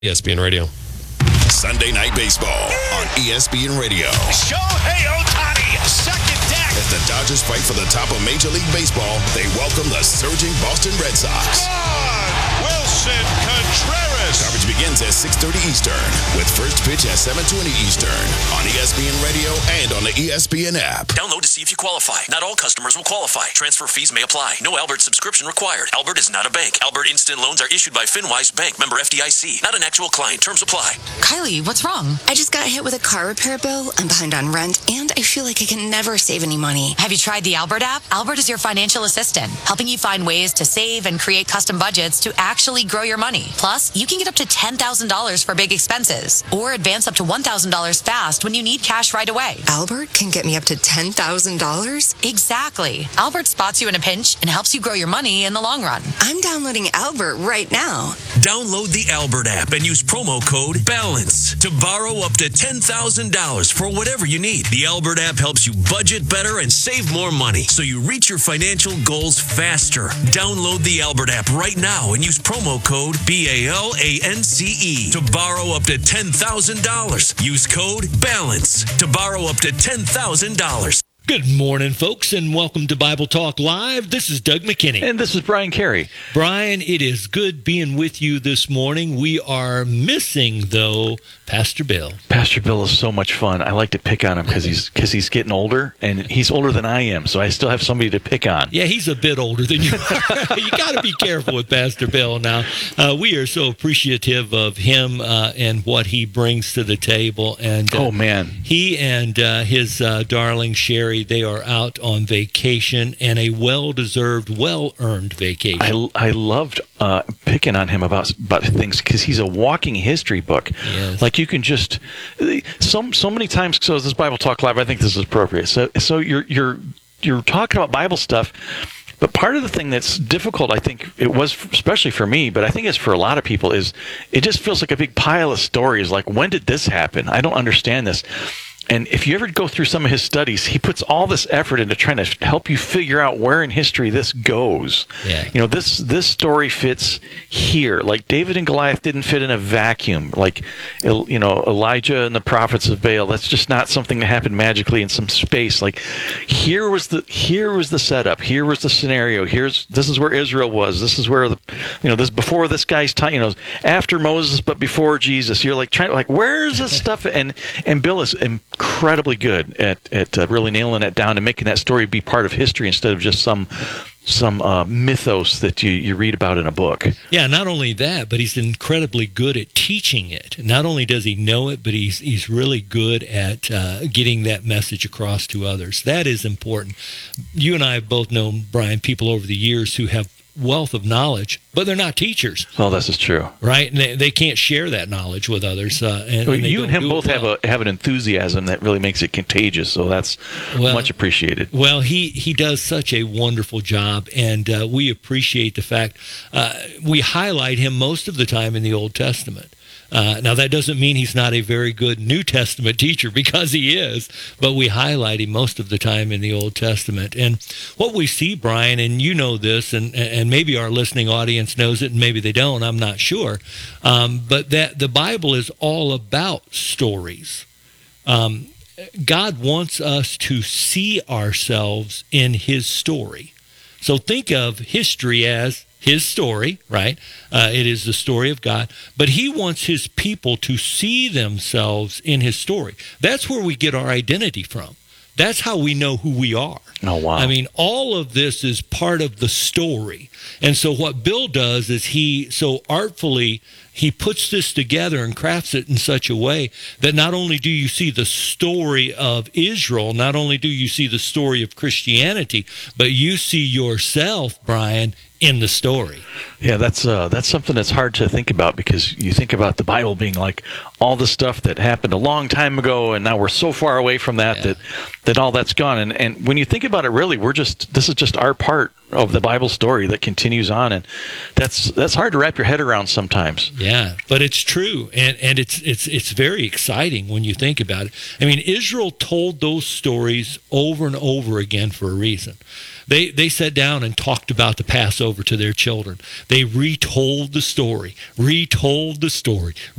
ESPN Radio. Sunday Night Baseball on ESPN Radio. Shohei Ohtani, second deck. As the Dodgers fight for the top of Major League Baseball, they welcome the surging Boston Red Sox. Wilson Contreras. Coverage begins at 6:30 Eastern with first pitch at 7:20 Eastern on ESPN Radio and on the ESPN app. Download to see if you qualify. Not all customers will qualify. Transfer fees may apply. No Albert subscription required. Albert is not a bank. Albert Instant Loans are issued by FinWise Bank, member FDIC. Not an actual client. Terms apply. Kylie, what's wrong? I just got hit with a car repair bill. I'm behind on rent, and I feel like I can never save any money. Have you tried the Albert app? Albert is your financial assistant, helping you find ways to save and create custom budgets to actually grow your money. Plus, you can get up to $10,000 for big expenses, or advance up to $1,000 fast when you need cash right away. Albert can get me up to $10,000? Exactly. Albert spots you in a pinch and helps you grow your money in the long run. I'm downloading Albert right now. Download the Albert app and use promo code BALANCE to borrow up to $10,000 for whatever you need. The Albert app helps you budget better and save more money so you reach your financial goals faster. Download the Albert app right now and use promo code BALANCE to borrow up to $10,000. Use code BALANCE to borrow up to $10,000. Good morning, folks, and welcome to Bible Talk Live. This is Doug McKinney. And this is Brian Carey. Brian, it is good being with you this morning. We are missing, though, Pastor Bill. Pastor Bill is so much fun. I like to pick on him because he's getting older, and he's older than I am, so I still have somebody to pick on. Yeah, he's a bit older than you are. You got to be careful with Pastor Bill now. We are so appreciative of him and what he brings to the table. And oh, man. He and his darling Sherry, they are out on vacation, and a well-deserved, well-earned vacation. I loved picking on him about things because he's a walking history book. Yes. Like you can just so many times. So this Bible Talk Live, I think this is appropriate. So you're talking about Bible stuff. But part of the thing that's difficult, I think it was especially for me, but I think it's for a lot of people, is it just feels like a big pile of stories. Like, when did this happen? I don't understand this. And if you ever go through some of his studies, he puts all this effort into trying to help you figure out where in history this goes. Yeah. You know, this story fits here. Like David and Goliath didn't fit in a vacuum. Like, you know, Elijah and the prophets of Baal. That's just not something that happened magically in some space. Like, here was the setup. Here was the scenario. This is where Israel was. This is where this before this guy's time. You know, after Moses, but before Jesus. You're like where's this stuff? And Bill is incredibly good at really nailing it down and making that story be part of history instead of just some mythos that you read about in a book. Yeah, not only that, but he's incredibly good at teaching it. Not only does he know it, but he's really good at getting that message across to others. That is important. You and I have both known, Brian, people over the years who have wealth of knowledge, but they're not teachers. Oh, this is true. Right? And they can't share that knowledge with others. You and him both have an enthusiasm that really makes it contagious, so that's much appreciated. Well, he does such a wonderful job, and we appreciate the fact we highlight him most of the time in the Old Testament. Now, that doesn't mean he's not a very good New Testament teacher, because he is, but we highlight him most of the time in the Old Testament. And what we see, Brian, and you know this, and maybe our listening audience knows it, and maybe they don't, I'm not sure, but that the Bible is all about stories. God wants us to see ourselves in his story. So think of history as his story, right? It is the story of God. But he wants his people to see themselves in his story. That's where we get our identity from. That's how we know who we are. Oh, wow. I mean, all of this is part of the story. And so what Bill does is he so artfully, he puts this together and crafts it in such a way that not only do you see the story of Israel, not only do you see the story of Christianity, but you see yourself, Brian, in the story. Yeah, that's something that's hard to think about, because you think about the Bible being like all the stuff that happened a long time ago, and now we're so far away from that that all that's gone. And when you think about it, really, this is just our part of the Bible story that continues on, and that's hard to wrap your head around sometimes. Yeah, but it's true, and it's very exciting when you think about it. I mean, Israel told those stories over and over again for a reason. They sat down and talked about the Passover to their children. They retold the story,